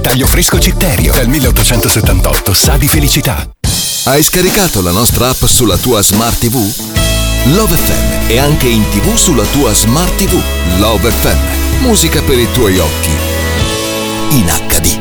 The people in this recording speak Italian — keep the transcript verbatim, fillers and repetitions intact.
Taglio fresco Citterio, dal milleottocentosettantotto sa di felicità. Hai scaricato la nostra app sulla tua Smart ti vu? Love effe emme è anche in tivù sulla tua Smart ti vu. Love effe emme, musica per i tuoi occhi in acca di.